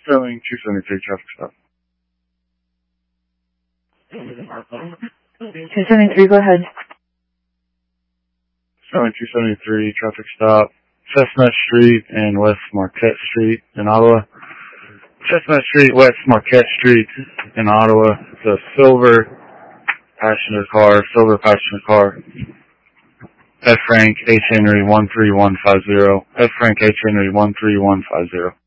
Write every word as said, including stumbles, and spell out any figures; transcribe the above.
Showing two seventy-three traffic stop. two seventy-three, go ahead. Showing two seventy-three traffic stop. Chestnut Street and West Marquette Street in Ottawa. Chestnut Street, West Marquette Street in Ottawa. It's a silver passenger car, silver passenger car. F Frank H Henry one three one five zero. F Frank H Henry one three one five zero.